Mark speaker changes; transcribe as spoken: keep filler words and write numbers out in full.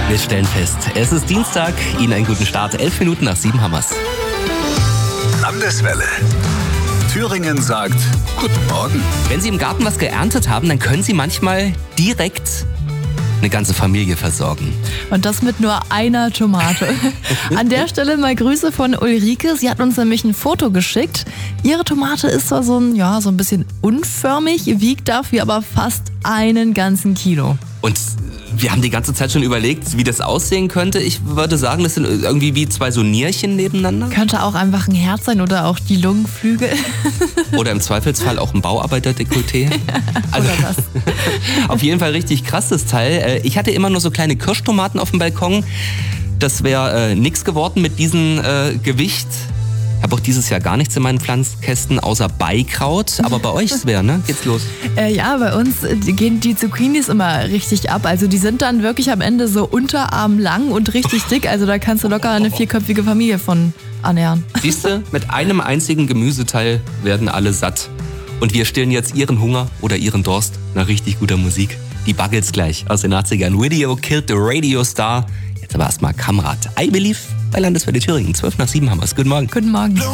Speaker 1: Wir stellen fest, es ist Dienstag, Ihnen einen guten Start, elf Minuten nach sieben haben wir's.
Speaker 2: Landeswelle. Thüringen sagt Guten Morgen.
Speaker 1: Wenn Sie im Garten was geerntet haben, dann können Sie manchmal direkt eine ganze Familie versorgen.
Speaker 3: Und das mit nur einer Tomate. An der Stelle mal Grüße von Ulrike. Sie hat uns nämlich ein Foto geschickt. Ihre Tomate ist zwar so ein, ja, so ein bisschen unförmig, wiegt dafür aber fast einen ganzen Kilo.
Speaker 1: Und wir haben die ganze Zeit schon überlegt, wie das aussehen könnte. Ich würde sagen, das sind irgendwie wie zwei so Nierchen nebeneinander.
Speaker 3: Könnte auch einfach ein Herz sein oder auch die Lungenflügel.
Speaker 1: Oder im Zweifelsfall auch ein Bauarbeiter-Dekolleté. Also,
Speaker 3: oder was.
Speaker 1: Auf jeden Fall richtig krass das Teil. Ich hatte immer nur so kleine Kirschtomaten auf dem Balkon. Das wäre äh, nix geworden mit diesem äh, Gewicht. Ich habe auch dieses Jahr gar nichts in meinen Pflanzkästen außer Beikraut. Aber bei euch, Svea, ne? Geht's los?
Speaker 3: Äh, ja, bei uns gehen die Zucchinis immer richtig ab. Also die sind dann wirklich am Ende so unterarmlang und richtig dick. Also da kannst du locker eine vierköpfige Familie von ernähren.
Speaker 1: Siehst du, mit einem einzigen Gemüseteil werden alle satt. Und wir stillen jetzt ihren Hunger oder ihren Durst nach richtig guter Musik. Die Buggles gleich aus den achtzigern. Video killed the Radio Star. Jetzt aber erstmal Kamrat. I Believe bei Landeswelle Thüringen. zwölf nach sieben haben wir's. Guten Morgen.
Speaker 3: Guten Morgen.